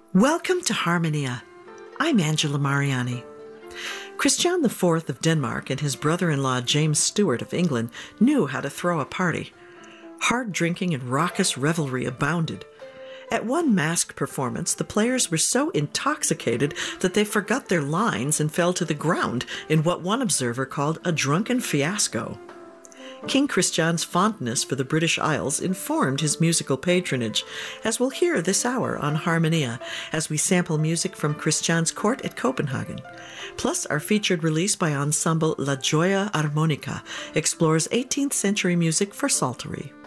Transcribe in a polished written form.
Welcome to Harmonia. I'm Angela Mariani. Christian IV of Denmark and his brother-in-law James Stuart of England knew how to throw a party. Hard drinking and raucous revelry abounded. At one masked performance, the players were so intoxicated that they forgot their lines and fell to the ground in what one observer called a drunken fiasco. King Christian's fondness for the British Isles informed his musical patronage, as we'll hear this hour on Harmonia, as we sample music from Christian's court at Copenhagen. Plus, our featured release by ensemble La Gioia Armonica explores 18th century music for psaltery.